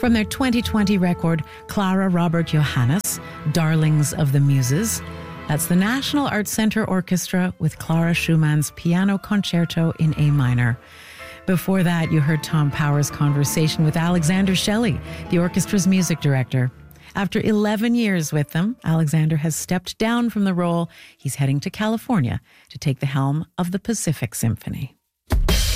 From their 2020 record, Clara Robert Johannes, Darlings of the Muses. That's the National Arts Centre Orchestra with Clara Schumann's Piano Concerto in A minor. Before that, you heard Tom Power's conversation with Alexander Shelley, the orchestra's music director. After 11 years with them, Alexander has stepped down from the role. He's heading to California to take the helm of the Pacific Symphony.